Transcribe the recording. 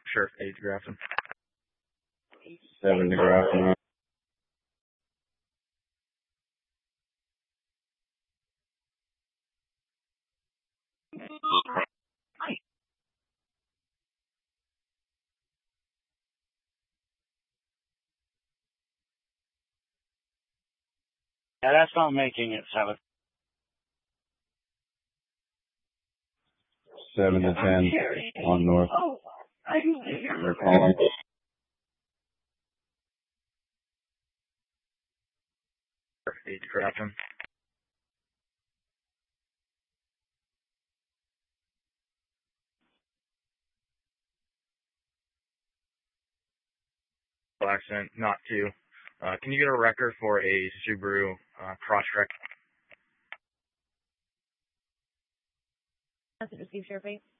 Sheriff 8 to Grafton. 7 to Grafton. Yeah, that's not making it 7. 7 to 10 on north. They're calling. Sheriff 8 to Grafton. Accident, not 2. Can you get a record for a Subaru Crosstrek? Message received, Sheriff 8.